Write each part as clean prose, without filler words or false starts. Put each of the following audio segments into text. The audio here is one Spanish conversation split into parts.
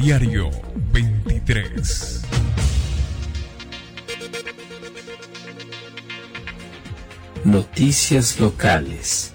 Telediario 23. Noticias locales.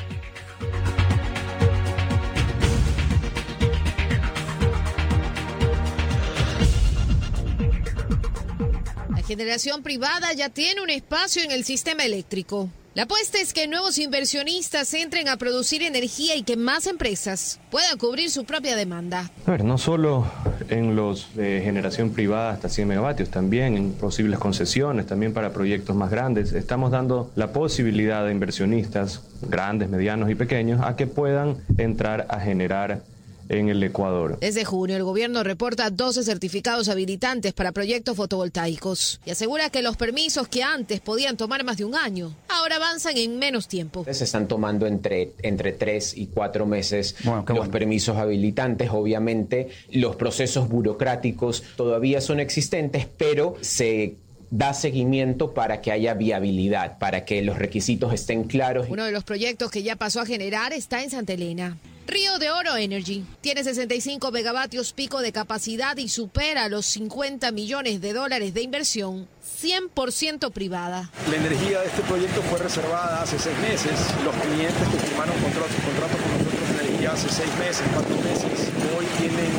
La generación privada ya tiene un espacio en el sistema eléctrico. La apuesta es que nuevos inversionistas entren a producir energía y que más empresas puedan cubrir su propia demanda. A ver, no solo en los de generación privada hasta 100 megavatios, también en posibles concesiones, también para proyectos más grandes. Estamos dando la posibilidad a inversionistas grandes, medianos y pequeños a que puedan entrar a generar en el Ecuador. Desde junio, el gobierno reporta 12 certificados habilitantes para proyectos fotovoltaicos y asegura que los permisos que antes podían tomar más de un año, ahora avanzan en menos tiempo. Se están tomando entre 3 y 4 meses los permisos habilitantes. Obviamente, los procesos burocráticos todavía son existentes, pero se da seguimiento para que haya viabilidad, para que los requisitos estén claros. Uno de los proyectos que ya pasó a generar está en Santa Elena. Río de Oro Energy tiene 65 megavatios pico de capacidad y supera los $50 millones de inversión, 100% privada. La energía de este proyecto fue reservada hace 6 meses. Los clientes que firmaron contrato con nosotros de energía hace 6 meses, 4 meses, hoy tienen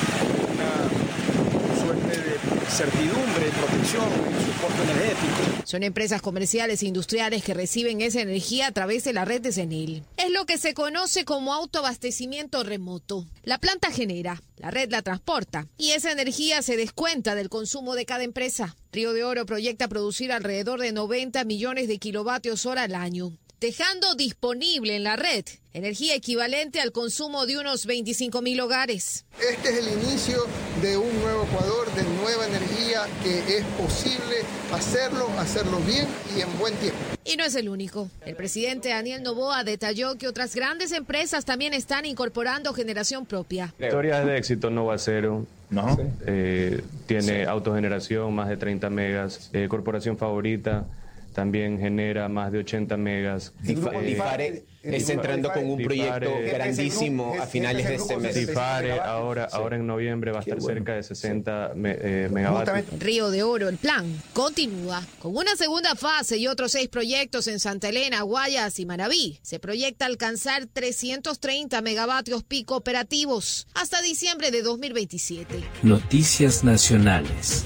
una suerte de certidumbre, protección y soporte energético. Son empresas comerciales e industriales que reciben esa energía a través de la red de CENEL. Es lo que se conoce como autoabastecimiento remoto. La planta genera, la red la transporta y esa energía se descuenta del consumo de cada empresa. Río de Oro proyecta producir alrededor de 90 millones de kilovatios hora al año, dejando disponible en la red energía equivalente al consumo de unos 25.000 hogares. Este es el inicio de un nuevo Ecuador, de nueva energía, que es posible hacerlo bien y en buen tiempo. Y no es el único. El presidente Daniel Noboa detalló que otras grandes empresas también están incorporando generación propia. Historias de éxito, Nova Cero. ¿No? Tiene autogeneración, más de 30 megas. Corporación Favorita también genera más de 80 megas. Difare está entrando con un proyecto grandísimo a finales de este mes. Difare ahora en noviembre va a estar cerca de 60 megavatios. Río de Oro, el plan continúa con una segunda fase y otros 6 proyectos en Santa Elena, Guayas y Manabí. Se proyecta alcanzar 330 megavatios pico operativos hasta diciembre de 2027. Noticias nacionales.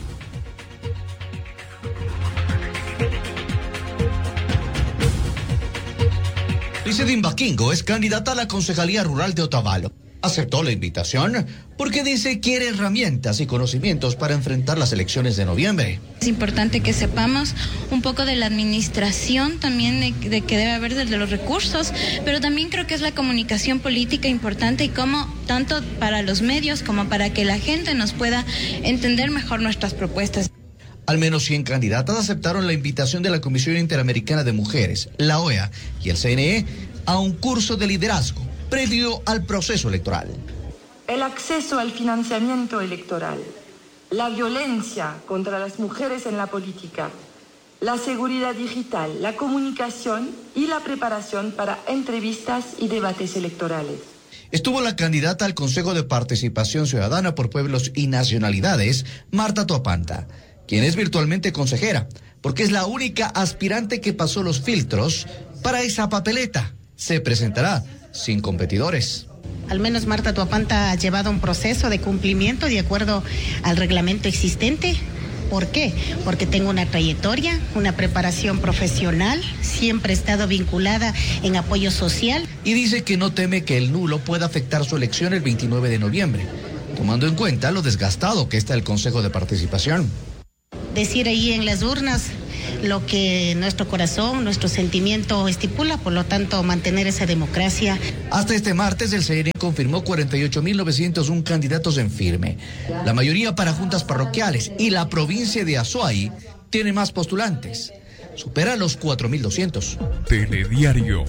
Licedim Baquingo es candidata a la Concejalía Rural de Otavalo. Aceptó la invitación porque dice quiere herramientas y conocimientos para enfrentar las elecciones de noviembre. Es importante que sepamos un poco de la administración también de que debe haber de los recursos, pero también creo que es la comunicación política importante y cómo tanto para los medios como para que la gente nos pueda entender mejor nuestras propuestas. Al menos 100 candidatas aceptaron la invitación de la Comisión Interamericana de Mujeres, la OEA y el CNE a un curso de liderazgo previo al proceso electoral. El acceso al financiamiento electoral, la violencia contra las mujeres en la política, la seguridad digital, la comunicación y la preparación para entrevistas y debates electorales. Estuvo la candidata al Consejo de Participación Ciudadana por Pueblos y Nacionalidades, Marta Toapanta, quien es virtualmente consejera, porque es la única aspirante que pasó los filtros para esa papeleta. Se presentará sin competidores. Al menos Marta Toapanta ha llevado un proceso de cumplimiento de acuerdo al reglamento existente. ¿Por qué? Porque tengo una trayectoria, una preparación profesional, siempre he estado vinculada en apoyo social. Y dice que no teme que el nulo pueda afectar su elección el 29 de noviembre, tomando en cuenta lo desgastado que está el Consejo de Participación. Decir ahí en las urnas lo que nuestro corazón, nuestro sentimiento estipula, por lo tanto mantener esa democracia. Hasta este martes el CNE confirmó 48.901 candidatos en firme, la mayoría para juntas parroquiales, y la provincia de Azuay tiene más postulantes, supera los 4.200. Telediario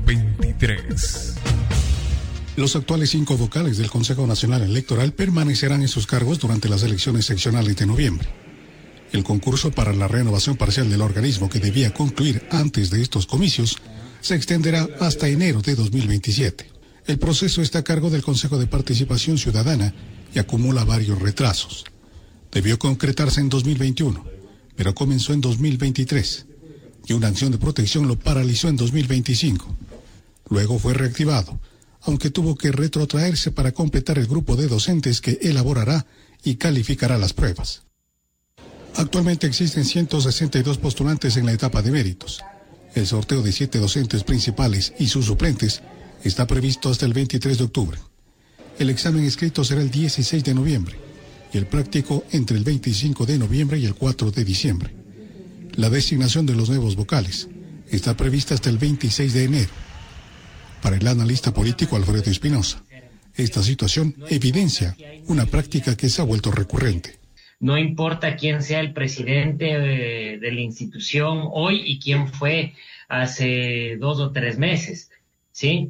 23. Los actuales 5 vocales del Consejo Nacional Electoral permanecerán en sus cargos durante las elecciones seccionales de noviembre. El concurso para la renovación parcial del organismo, que debía concluir antes de estos comicios, se extenderá hasta enero de 2027. El proceso está a cargo del Consejo de Participación Ciudadana y acumula varios retrasos. Debió concretarse en 2021, pero comenzó en 2023 y una acción de protección lo paralizó en 2025. Luego fue reactivado, aunque tuvo que retrotraerse para completar el grupo de docentes que elaborará y calificará las pruebas. Actualmente existen 162 postulantes en la etapa de méritos. El sorteo de 7 docentes principales y sus suplentes está previsto hasta el 23 de octubre. El examen escrito será el 16 de noviembre y el práctico entre el 25 de noviembre y el 4 de diciembre. La designación de los nuevos vocales está prevista hasta el 26 de enero. Para el analista político Alfredo Espinosa, esta situación evidencia una práctica que se ha vuelto recurrente. No importa quién sea el presidente de la institución hoy y quién fue hace 2 o 3 meses, ¿sí?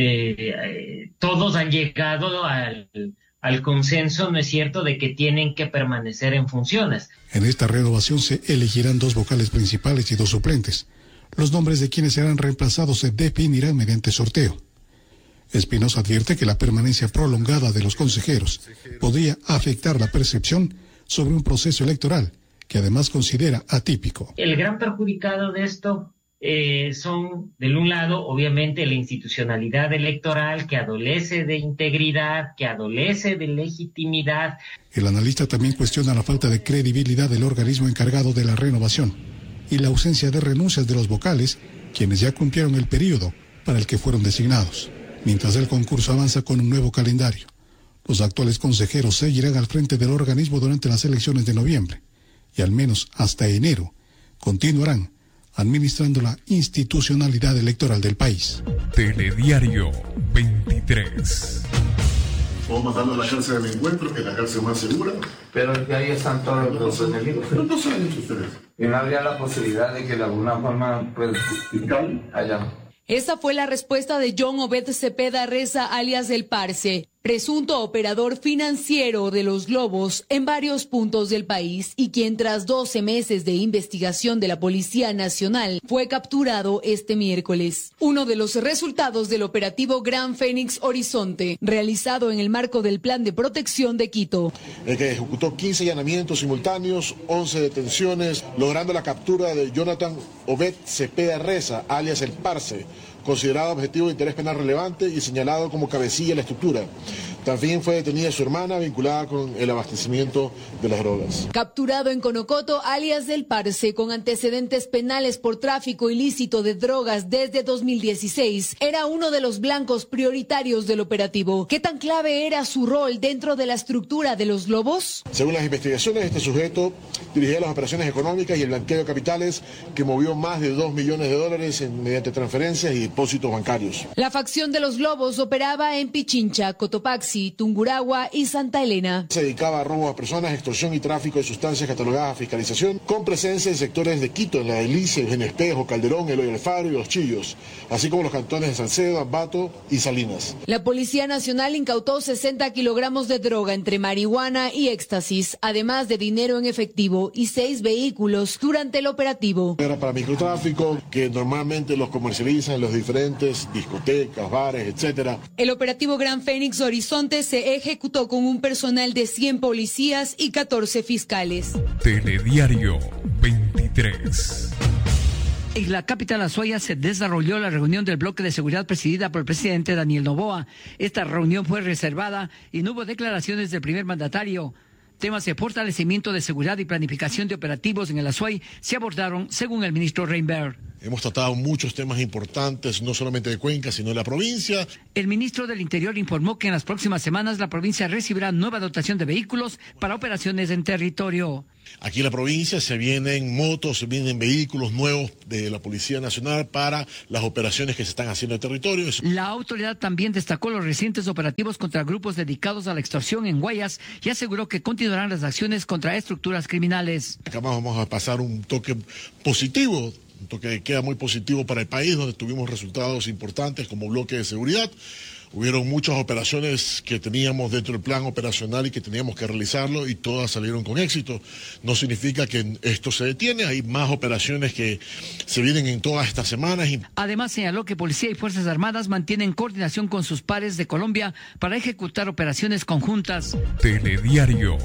Todos han llegado al consenso, ¿no es cierto?, de que tienen que permanecer en funciones. En esta renovación se elegirán 2 vocales principales y 2 suplentes. Los nombres de quienes serán reemplazados se definirán mediante sorteo. Espinosa advierte que la permanencia prolongada de los consejeros podría afectar la percepción sobre un proceso electoral que además considera atípico. El gran perjudicado de esto son, de un lado, obviamente, la institucionalidad electoral que adolece de integridad, que adolece de legitimidad. El analista también cuestiona la falta de credibilidad del organismo encargado de la renovación y la ausencia de renuncias de los vocales, quienes ya cumplieron el periodo para el que fueron designados. Mientras el concurso avanza con un nuevo calendario, los actuales consejeros seguirán al frente del organismo durante las elecciones de noviembre y al menos hasta enero continuarán administrando la institucionalidad electoral del país. Telediario 23. Vamos matando a la cárcel del encuentro, que es la cárcel más segura. Pero que ahí están todos los enemigos. Pero no saben ustedes. Y no habría la posibilidad de que de alguna forma allá. Esa fue la respuesta de John Obed Cepeda Reza, alias El Parce, presunto operador financiero de los globos en varios puntos del país y quien tras 12 meses de investigación de la Policía Nacional fue capturado este miércoles. Uno de los resultados del operativo Gran Fénix Horizonte, realizado en el marco del Plan de Protección de Quito. El que ejecutó 15 allanamientos simultáneos, 11 detenciones, logrando la captura de Jonathan Obed Cepeda Reza, alias El Parce, considerado objetivo de interés penal relevante y señalado como cabecilla de la estructura. También fue detenida su hermana vinculada con el abastecimiento de las drogas. Capturado en Conocoto, alias El Parce, con antecedentes penales por tráfico ilícito de drogas desde 2016, era uno de los blancos prioritarios del operativo. ¿Qué tan clave era su rol dentro de la estructura de los globos? Según las investigaciones, este sujeto dirigía las operaciones económicas y el blanqueo de capitales que movió más de $2 millones mediante transferencias y depósitos bancarios. La facción de los globos operaba en Pichincha, Cotopaxi, Tungurahua y Santa Elena. Se dedicaba a robo a personas, extorsión y tráfico de sustancias catalogadas a fiscalización, con presencia en sectores de Quito, en La Delicia, Eugenio Espejo, Calderón, Eloy Alfaro y Los Chillos, así como los cantones de Salcedo, Ambato y Salinas. La Policía Nacional incautó 60 kilogramos de droga entre marihuana y éxtasis, además de dinero en efectivo y 6 vehículos durante el operativo. Era para microtráfico, que normalmente los comercializan en los diferentes discotecas, bares, etc. El operativo Gran Fénix Horizonte se ejecutó con un personal de 100 policías y 14 fiscales. Telediario 23. En la capital Azuaya se desarrolló la reunión del bloque de seguridad presidida por el presidente Daniel Noboa. Esta reunión fue reservada y no hubo declaraciones del primer mandatario. Temas de fortalecimiento de seguridad y planificación de operativos en el Azuay se abordaron, según el ministro Reinberg. Hemos tratado muchos temas importantes, no solamente de Cuenca, sino de la provincia. El ministro del Interior informó que en las próximas semanas la provincia recibirá nueva dotación de vehículos para operaciones en territorio. Aquí en la provincia se vienen motos, se vienen vehículos nuevos de la Policía Nacional para las operaciones que se están haciendo en territorio. La autoridad también destacó los recientes operativos contra grupos dedicados a la extorsión en Guayas y aseguró que continuarán las acciones contra estructuras criminales. Acá vamos a pasar un toque positivo, un toque que queda muy positivo para el país, donde tuvimos resultados importantes como bloque de seguridad. Hubieron muchas operaciones que teníamos dentro del plan operacional y que teníamos que realizarlo y todas salieron con éxito. No significa que esto se detiene, hay más operaciones que se vienen en todas estas semanas. Además señaló que Policía y Fuerzas Armadas mantienen coordinación con sus pares de Colombia para ejecutar operaciones conjuntas. Telediario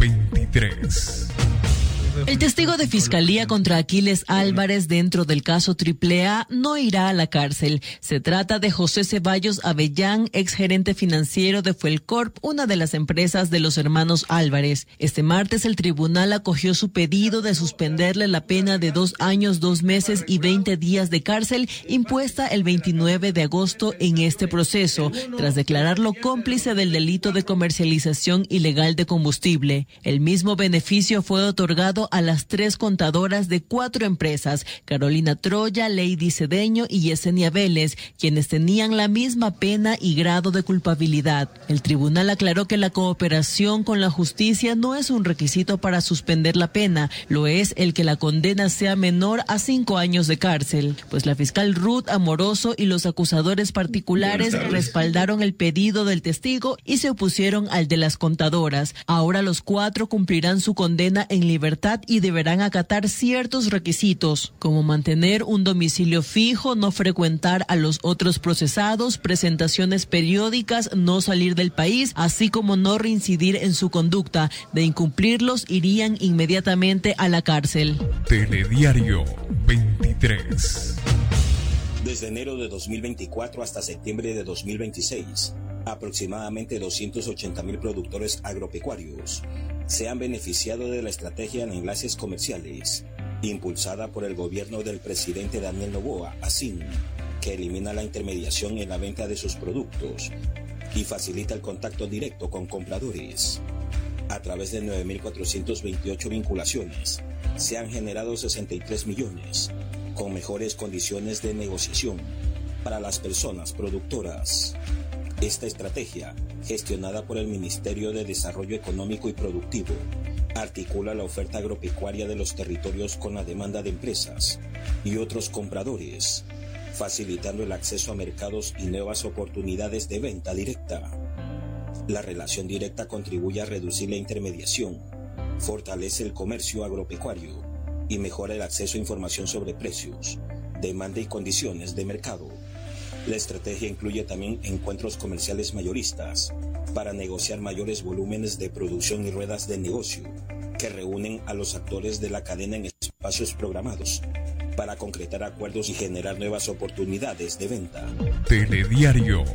23. El testigo de Fiscalía contra Aquiles Álvarez dentro del caso AAA no irá a la cárcel. Se trata de José Ceballos Avellán, exgerente financiero de Fuelcorp, una de las empresas de los hermanos Álvarez. Este martes el tribunal acogió su pedido de suspenderle la pena de 2 años, 2 meses y 20 días de cárcel impuesta el 29 de agosto en este proceso, tras declararlo cómplice del delito de comercialización ilegal de combustible. El mismo beneficio fue otorgado a las 3 contadoras de 4 empresas, Carolina Troya, Lady Cedeño y Yesenia Vélez, quienes tenían la misma pena y grado de culpabilidad. El tribunal aclaró que la cooperación con la justicia no es un requisito para suspender la pena, lo es el que la condena sea menor a 5 años de cárcel, pues la fiscal Ruth Amoroso y los acusadores particulares respaldaron el pedido del testigo y se opusieron al de las contadoras. Ahora los 4 cumplirán su condena en libertad y deberán acatar ciertos requisitos, como mantener un domicilio fijo, no frecuentar a los otros procesados, presentaciones periódicas, no salir del país, así como no reincidir en su conducta. De incumplirlos, irían inmediatamente a la cárcel. Telediario 23. Desde enero de 2024 hasta septiembre de 2026, aproximadamente 280.000 productores agropecuarios se han beneficiado de la estrategia en enlaces comerciales, impulsada por el gobierno del presidente Daniel Noboa, ASIN, que elimina la intermediación en la venta de sus productos y facilita el contacto directo con compradores. A través de 9.428 vinculaciones, se han generado 63 millones, con mejores condiciones de negociación para las personas productoras. Esta estrategia, gestionada por el Ministerio de Desarrollo Económico y Productivo, articula la oferta agropecuaria de los territorios con la demanda de empresas y otros compradores, facilitando el acceso a mercados y nuevas oportunidades de venta directa. La relación directa contribuye a reducir la intermediación, fortalece el comercio agropecuario y mejora el acceso a información sobre precios, demanda y condiciones de mercado. La estrategia incluye también encuentros comerciales mayoristas para negociar mayores volúmenes de producción y ruedas de negocio que reúnen a los actores de la cadena en espacios programados para concretar acuerdos y generar nuevas oportunidades de venta. Telediario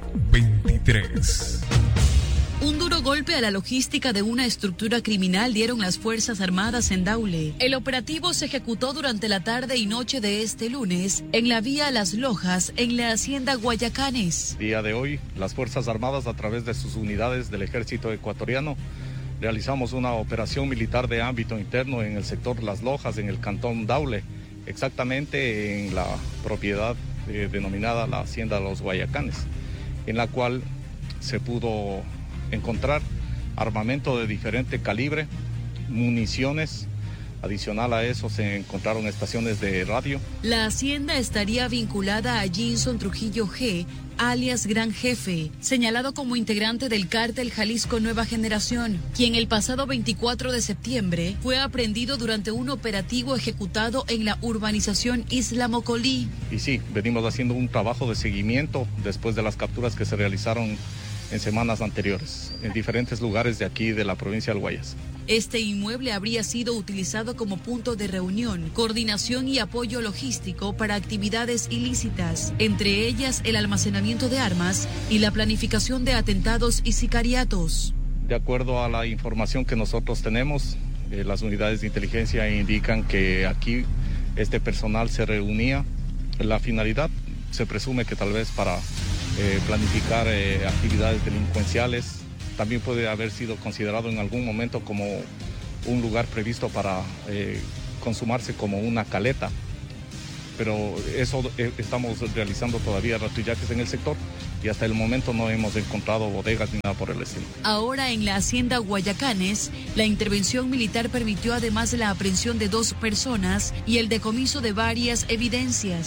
23. Un duro golpe a la logística de una estructura criminal dieron las Fuerzas Armadas en Daule. El operativo se ejecutó durante la tarde y noche de este lunes en la vía Las Lojas, en la hacienda Guayacanes. Día de hoy, las Fuerzas Armadas, a través de sus unidades del Ejército Ecuatoriano, realizamos una operación militar de ámbito interno en el sector Las Lojas, en el cantón Daule, exactamente en la propiedad denominada la hacienda Los Guayacanes, en la cual se pudo encontrar armamento de diferente calibre, municiones. Adicional a eso se encontraron estaciones de radio. La hacienda estaría vinculada a Jinson Trujillo G., alias Gran Jefe, señalado como integrante del cártel Jalisco Nueva Generación, quien el pasado 24 de septiembre fue aprehendido durante un operativo ejecutado en la urbanización Isla Mocolí. Y sí, venimos haciendo un trabajo de seguimiento después de las capturas que se realizaron en semanas anteriores, en diferentes lugares de aquí de la provincia del Guayas. Este inmueble habría sido utilizado como punto de reunión, coordinación y apoyo logístico para actividades ilícitas, entre ellas el almacenamiento de armas y la planificación de atentados y sicariatos. De acuerdo a la información que nosotros tenemos, las unidades de inteligencia indican que aquí este personal se reunía. La finalidad se presume que tal vez para planificar actividades delincuenciales. También puede haber sido considerado en algún momento como un lugar previsto para consumarse como una caleta. Pero eso estamos realizando todavía rastrillajes en el sector y hasta el momento no hemos encontrado bodegas ni nada por el estilo. Ahora en la hacienda Guayacanes, la intervención militar permitió además la aprehensión de 2 personas y el decomiso de varias evidencias.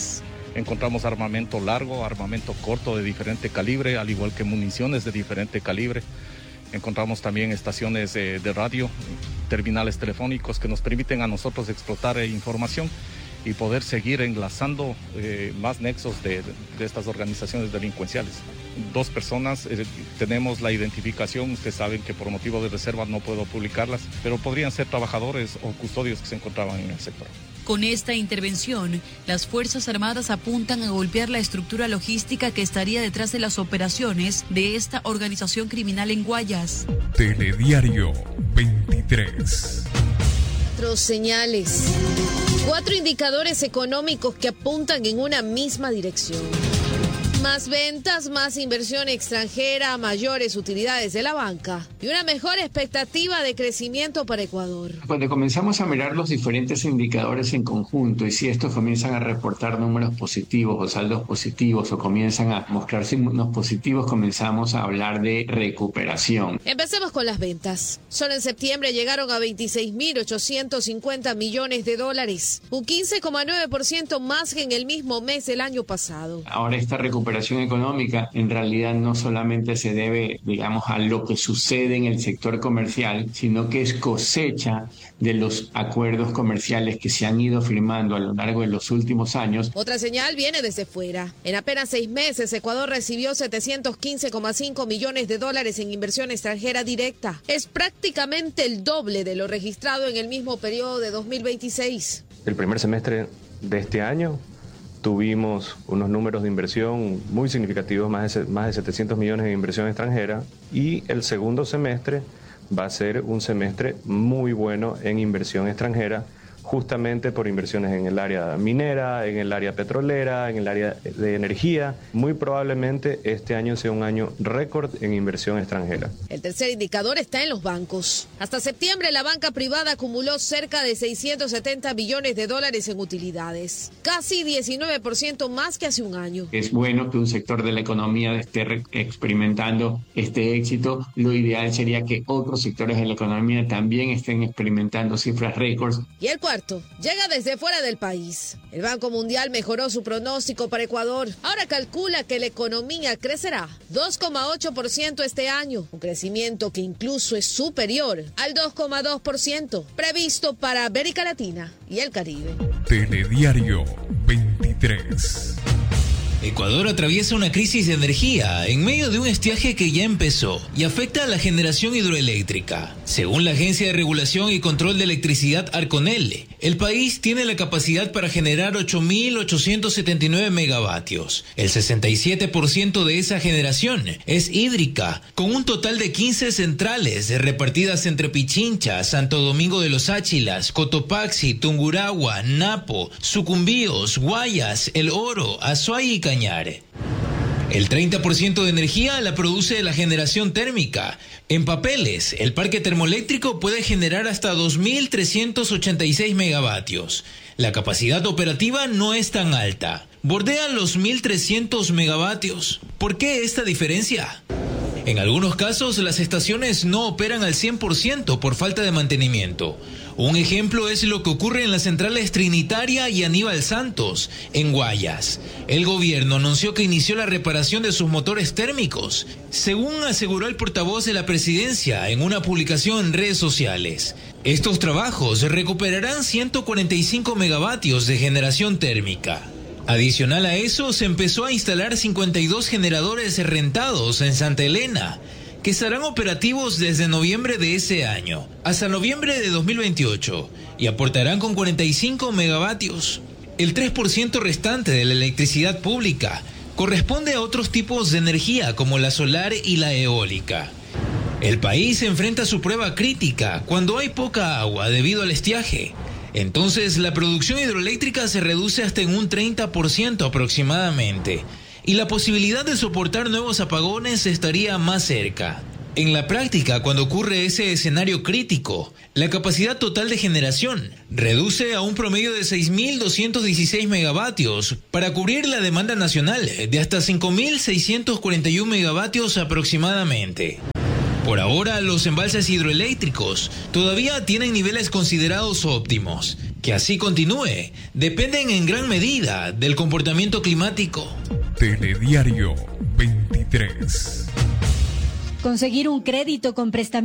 Encontramos armamento largo, armamento corto de diferente calibre, al igual que municiones de diferente calibre. Encontramos también estaciones de radio, terminales telefónicos que nos permiten a nosotros explotar información y poder seguir enlazando más nexos de estas organizaciones delincuenciales. 2 personas, tenemos la identificación, ustedes saben que por motivo de reserva no puedo publicarlas, pero podrían ser trabajadores o custodios que se encontraban en el sector. Con esta intervención, las Fuerzas Armadas apuntan a golpear la estructura logística que estaría detrás de las operaciones de esta organización criminal en Guayas. Telediario 23. Señales. 4 indicadores económicos que apuntan en una misma dirección. Más ventas, más inversión extranjera, mayores utilidades de la banca y una mejor expectativa de crecimiento para Ecuador. Cuando comenzamos a mirar los diferentes indicadores en conjunto y si estos comienzan a reportar números positivos o saldos positivos o comienzan a mostrar signos positivos, comenzamos a hablar de recuperación. Empecemos con las ventas. Solo en septiembre llegaron a 26.850 millones de dólares, un 15,9% más que en el mismo mes del año pasado. Ahora esta recuperación económica en realidad no solamente se debe, digamos, a lo que sucede en el sector comercial, sino que es cosecha de los acuerdos comerciales que se han ido firmando a lo largo de los últimos años. Otra señal viene desde fuera. En apenas 6 meses, Ecuador recibió 715,5 millones de dólares en inversión extranjera directa. Es prácticamente el doble de lo registrado en el mismo periodo de 2026. El primer semestre de este año tuvimos unos números de inversión muy significativos, más de 700 millones de inversión extranjera, y el segundo semestre va a ser un semestre muy bueno en inversión extranjera, justamente por inversiones en el área minera, en el área petrolera, en el área de energía. Muy probablemente este año sea un año récord en inversión extranjera. El tercer indicador está en los bancos. Hasta septiembre la banca privada acumuló cerca de 670 billones de dólares en utilidades, casi 19% más que hace un año. Es bueno que un sector de la economía esté experimentando este éxito. Lo ideal sería que otros sectores de la economía también estén experimentando cifras récords. Y el cuarto llega desde fuera del país. El Banco Mundial mejoró su pronóstico para Ecuador. Ahora calcula que la economía crecerá 2,8% este año, un crecimiento que incluso es superior al 2,2% previsto para América Latina y el Caribe. Telediario 23. Ecuador atraviesa una crisis de energía en medio de un estiaje que ya empezó y afecta a la generación hidroeléctrica. Según la Agencia de Regulación y Control de Electricidad Arconel, el país tiene la capacidad para generar 8.879 megavatios. El 67% de esa generación es hídrica, con un total de 15 centrales repartidas entre Pichincha, Santo Domingo de los Áchilas, Cotopaxi, Tungurahua, Napo, Sucumbíos, Guayas, El Oro, Azuay y Cañar. El 30% de energía la produce la generación térmica. En Papeles, el parque termoeléctrico puede generar hasta 2.386 megavatios. La capacidad operativa no es tan alta. Bordea los 1.300 megavatios. ¿Por qué esta diferencia? En algunos casos, las estaciones no operan al 100% por falta de mantenimiento. Un ejemplo es lo que ocurre en las centrales Trinitaria y Aníbal Santos, en Guayas. El gobierno anunció que inició la reparación de sus motores térmicos, según aseguró el portavoz de la presidencia en una publicación en redes sociales. Estos trabajos recuperarán 145 megavatios de generación térmica. Adicional a eso, se empezó a instalar 52 generadores rentados en Santa Elena, que estarán operativos desde noviembre de ese año hasta noviembre de 2028 y aportarán con 45 megavatios. El 3% restante de la electricidad pública corresponde a otros tipos de energía como la solar y la eólica. El país enfrenta su prueba crítica cuando hay poca agua debido al estiaje. Entonces la producción hidroeléctrica se reduce hasta en un 30% aproximadamente, y la posibilidad de soportar nuevos apagones estaría más cerca. En la práctica, cuando ocurre ese escenario crítico, la capacidad total de generación reduce a un promedio de 6.216 megavatios para cubrir la demanda nacional de hasta 5.641 megavatios aproximadamente. Por ahora, los embalses hidroeléctricos todavía tienen niveles considerados óptimos. Que así continúe dependen en gran medida del comportamiento climático. Telediario 23. Conseguir un crédito con prestamiento